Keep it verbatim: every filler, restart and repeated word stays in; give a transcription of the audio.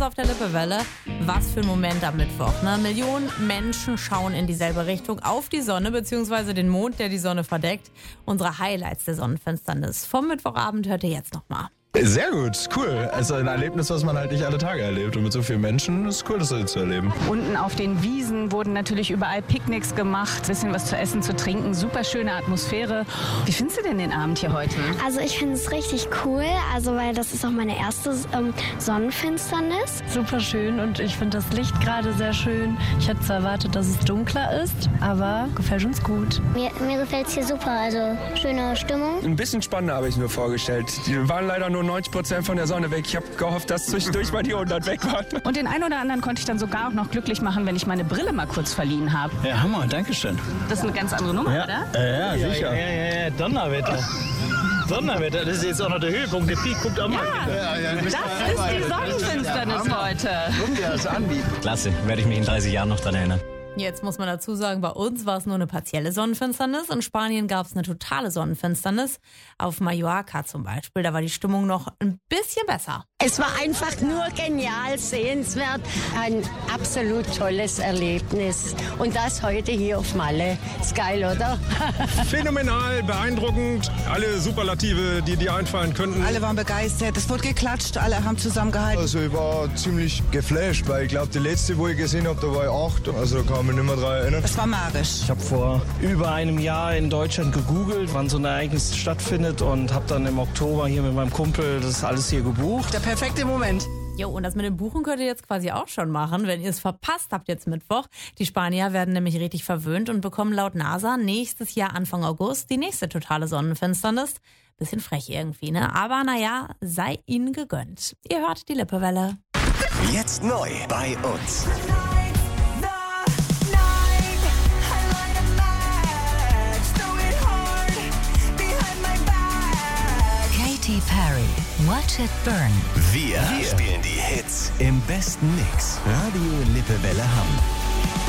uns auf der Lippewelle. Was für ein Moment am Mittwoch, ne? Millionen Menschen schauen in dieselbe Richtung auf die Sonne bzw. den Mond, der die Sonne verdeckt. Unsere Highlights der Sonnenfinsternis vom Mittwochabend hört ihr jetzt nochmal. Sehr gut, cool. Also ein Erlebnis, was man halt nicht alle Tage erlebt. Und mit so vielen Menschen ist es cool, das zu erleben. Unten auf den Wiesen wurden natürlich überall Picknicks gemacht, bisschen was zu essen, zu trinken, super schöne Atmosphäre. Wie findest du denn den Abend hier heute? Also ich finde es richtig cool, also weil das ist auch meine erste ähm, Sonnenfinsternis. Super schön und ich finde das Licht gerade sehr schön. Ich hätte zwar erwartet, dass es dunkler ist, aber gefällt uns gut. Mir, mir gefällt es hier super, also schöne Stimmung. Ein bisschen spannender habe ich mir vorgestellt. Die waren leider nur neunzig Prozent von der Sonne weg. Ich habe gehofft, dass zwischendurch mal die hundert weg waren. Und den einen oder anderen konnte ich dann sogar auch noch glücklich machen, wenn ich meine Brille mal kurz verliehen habe. Ja, Hammer, danke schön. Das ist eine ganz andere Nummer, ja. oder? Ja, ja, sicher. Ja, ja, ja, Donnerwetter. Donnerwetter, das ist jetzt auch noch der Höhepunkt. Der Peak guckt auch mal. Ja, ja, ja, das ist die Sonnenfinsternis heute. Guck dir das an. Klasse, werde ich mich in dreißig Jahren noch dran erinnern. Jetzt muss man dazu sagen, bei uns war es nur eine partielle Sonnenfinsternis. In Spanien gab es eine totale Sonnenfinsternis. Auf Mallorca zum Beispiel, da war die Stimmung noch ein bisschen besser. Es war einfach nur genial, sehenswert. Ein absolut tolles Erlebnis. Und das heute hier auf Malle. Ist geil, oder? Phänomenal, beeindruckend. Alle Superlative, die dir einfallen könnten. Alle waren begeistert. Es wurde geklatscht, alle haben zusammengehalten. Also ich war ziemlich geflasht, weil ich glaube, die letzte, wo ich gesehen habe, da war ich acht. Also da kann ich mich nicht mehr daran erinnern. Das war magisch. Ich habe vor über einem Jahr in Deutschland gegoogelt, wann so ein Ereignis stattfindet und habe dann im Oktober hier mit meinem Kumpel das alles hier gebucht. Der perfekte Moment. Jo, und das mit dem Buchen könnt ihr jetzt quasi auch schon machen, wenn ihr es verpasst habt jetzt Mittwoch. Die Spanier werden nämlich richtig verwöhnt und bekommen laut NASA nächstes Jahr Anfang August die nächste totale Sonnenfinsternis. Bisschen frech irgendwie, ne? Aber naja, sei ihnen gegönnt. Ihr hört die Lippewelle. Jetzt neu bei uns. Katy Perry, Watch It Burn. Wir, Wir spielen die Hits im besten Mix. Radio Lippewelle Hamm.